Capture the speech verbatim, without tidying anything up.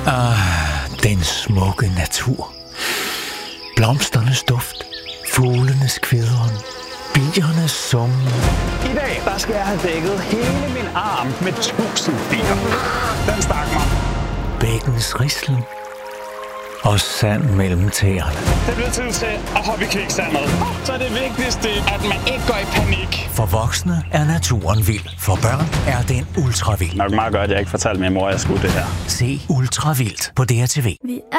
Ah, den smukke natur. Blomsternes duft. Fuglenes kvidren. Biernes summen. I dag, der skal jeg have dækket hele min arm med tusind bier. Den stak mig. Bækkens rislen. Og sand mellem tæerne. Det bliver tid til at hoppe i kviksandet. Så er det vigtigste, at man ikke går i panik. For voksne er naturen vild. For børn er den ultra vild. Nok meget godt, at jeg ikke fortalte min mor, at jeg skulle det her. Se Ultra Vildt på D R T V. Vi